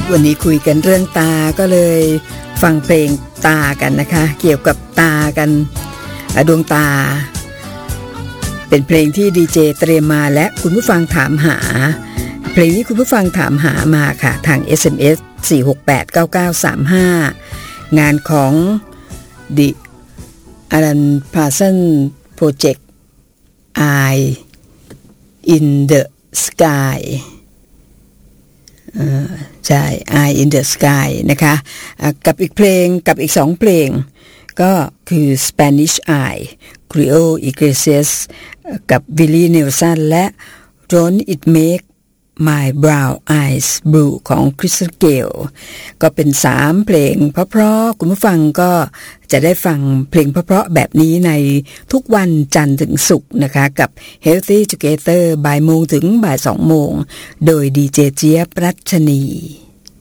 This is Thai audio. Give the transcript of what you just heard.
วันนี้คุยกันเรื่องตาก็เลยฟังเพลงตากันนะคะเกี่ยวกับตากันดวงตาเป็นเพลงที่ดีเจเตรียมมาและคุณผู้ฟังถามหาเพลงนี้คุณผู้ฟังถามหามาค่ะทาง SMS 4689935 งานของ The Alan Parsons Project Eye in the Skyใช่ Eye in the Sky นะคะกับอีกเพลงกับอีก2เพลงก็คือ Spanish Eye Julio Iglesias กับ Willie Nelson และ Don't It Make My Brown Eyes Blue ของ Crystal Gayle ก็เป็น3เพลงเพราะๆคุณผู้ฟังก็จะได้ฟังเพลงเพราะๆแบบนี้ในทุกวันจันทร์ถึงศุกร์นะคะกับ Healthy Together บ่ายโมงถึงบ่าย2โมงโดยดีเจเจี๊ยบรัชนี